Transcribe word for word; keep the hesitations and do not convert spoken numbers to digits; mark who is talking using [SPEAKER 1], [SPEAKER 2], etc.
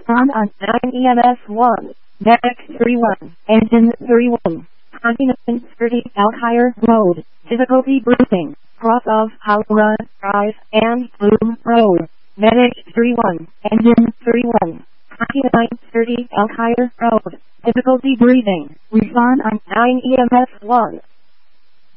[SPEAKER 1] Respond on nine E M S one. Medic thirty-one. Engine thirty-one. Continent thirty Alkire Road. Difficulty breathing. Cross of Howrah Drive and Bloom Road. Medic thirty-one. Engine thirty-one. Continent thirty Alkire Road. Difficulty breathing. Respond on nine E M S one.